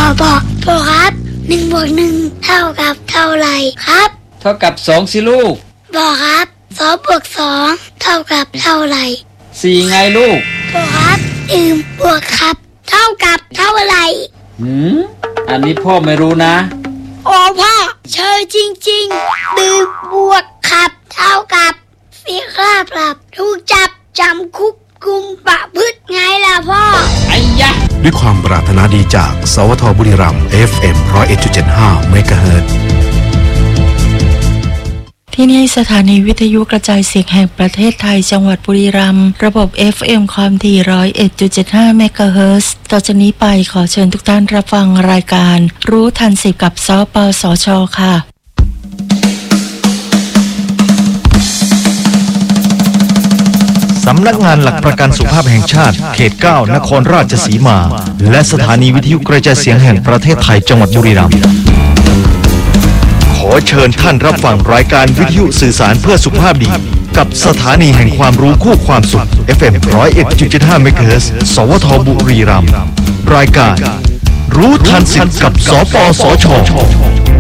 พ่อครับ1 บวก 1เท่ากับเท่าไหร่ครับเท่ากับ2สิลูกพ่อครับ2 บวก 2เท่ากับเท่าไหร่ 4ไงลูกพ่อครับบวกครับเท่ากับเท่าไหร่อันนี้พ่อไม่รู้นะพ่อเชยจริงๆบวกครับเท่ากับสีคราบลับถูกจับจำคุกกุมประพฤติไงล่ะพ่อไอ้ยะด้วยความปรารถนาดีจากสวทบุรีรัมย์ FM 101.75 เมกะเฮิรตซ์ที่นี่สถานีวิทยุกระจายเสียงแห่งประเทศไทยจังหวัดบุรีรัมย์ระบบ FM ความถี่ 101.75 เมกะเฮิรตซ์ต่อจากนี้ไปขอเชิญทุกท่านรับฟังรายการรู้ทัน10กับสปสช.ค่ะสำนักงานหลักประกันสุขภาพแห่งชาติเขต 9 นครราชสีมาและสถานีวิทยุกระจายเสียงแห่งประเทศไทยจังหวัดบุรีรัมย์ขอเชิญท่านรับฟังรายการวิทยุสื่อสารเพื่อสุขภาพดีกับสถานีแห่งความรู้คู่ความสุข FM 101.75 เมกะเฮิรตซ์สวทบุรีรัมย์รายการรู้ทัน10กับสปสช